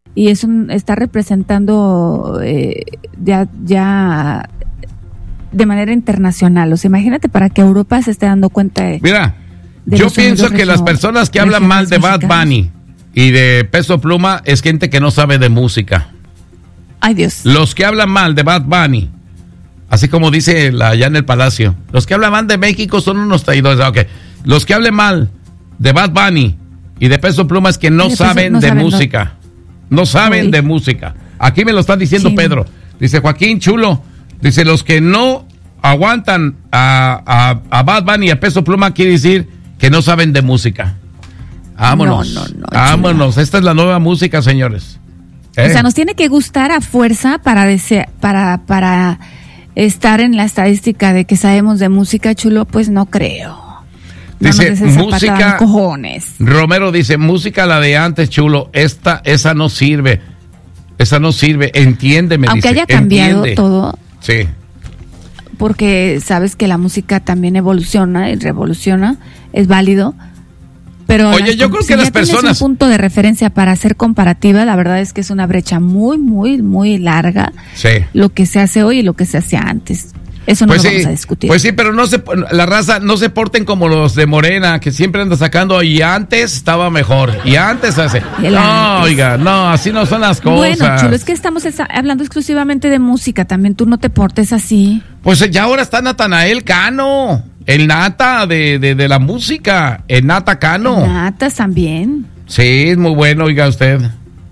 y está representando ya de manera internacional. O sea, imagínate para que Europa se esté dando cuenta de... Mira, yo pienso que las personas que hablan mal de Bad Bunny y de Peso Pluma es gente que no sabe de música. Ay, Dios. Los que hablan mal de Bad Bunny, así como dice allá en el Palacio, los que hablan mal de México son unos traidores. Okay. Los que hablen mal de Bad Bunny y de Peso Pluma es que no saben de música. No saben de música. Aquí me lo está diciendo Pedro. Dice Joaquín Chulo, dice, los que no aguantan a Bad Bunny y a Peso Pluma quiere decir que no saben de música. Vámonos. Vámonos. Esta es la nueva música, señores. O sea, nos tiene que gustar a fuerza para estar en la estadística de que sabemos de música, Chulo, pues no creo. Dice, música, cojones. Romero dice, música la de antes, Chulo, esa no sirve. Esa no sirve, entiéndeme. Aunque dice, haya cambiado todo. Sí. Porque sabes que la música también evoluciona y revoluciona, es válido. Pero oye, yo creo que las personas... tienes un punto de referencia para hacer comparativa, la verdad es que es una brecha muy, muy, muy larga. Sí. Lo que se hace hoy y lo que se hacía antes. Eso no lo vamos a discutir. Pues sí, pero la raza no se porten como los de Morena, que siempre andan sacando, y antes estaba mejor, y antes hace... No, oiga, no, así no son las cosas. Bueno, Chulo, es que estamos hablando exclusivamente de música, también tú no te portes así. Pues ya ahora está Natanael Cano, el Nata de la música, el Nata Cano. Natas también. Sí, es muy bueno, oiga usted.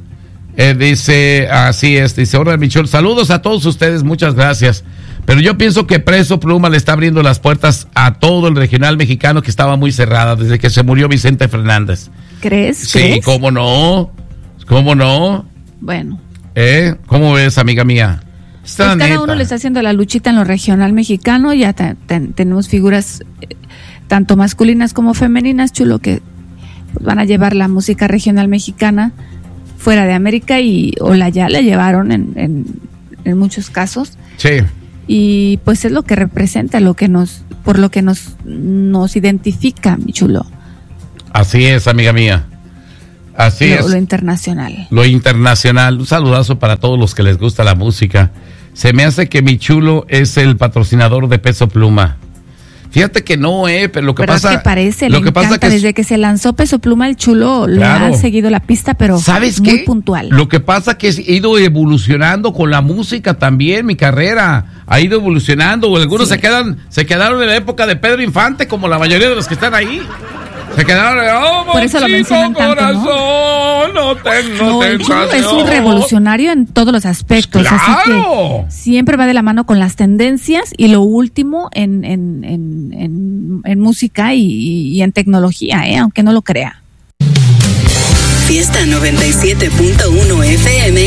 Dice, así es, dice, hola Michol, saludos a todos ustedes, muchas gracias. Pero yo pienso que Peso Pluma le está abriendo las puertas a todo el regional mexicano que estaba muy cerrada desde que se murió Vicente Fernández. ¿Crees? Sí, ¿crees? ¿cómo no? ¿Cómo no? Bueno. ¿Cómo ves, amiga mía? Pues cada uno le está haciendo la luchita en lo regional mexicano, ya tenemos figuras tanto masculinas como femeninas, Chulo, que pues, van a llevar la música regional mexicana fuera de América ya la llevaron en muchos casos. Sí. Y pues es lo que representa, por lo que nos identifica, mi Chulo. Así es, amiga mía. Así es. Lo internacional. Lo internacional. Un saludazo para todos los que les gusta la música. Se me hace que mi Chulo es el patrocinador de Peso Pluma. Fíjate que no, pero lo que pasa... Es que parece, lo que pasa que desde que se lanzó Peso Pluma, el Chulo le ha seguido la pista, pero ¿sabes muy qué? puntual. Lo que pasa que he ido evolucionando con la música también, mi carrera ha ido evolucionando. Algunos se quedaron en la época de Pedro Infante, como la mayoría de los que están ahí. Se quedaron, por eso lo mencionan tanto, corazón, ¿no? El Chulo es un revolucionario en todos los aspectos, ¡claro! Así que siempre va de la mano con las tendencias y lo último en música y en tecnología, aunque no lo crea. Fiesta 97.1 FM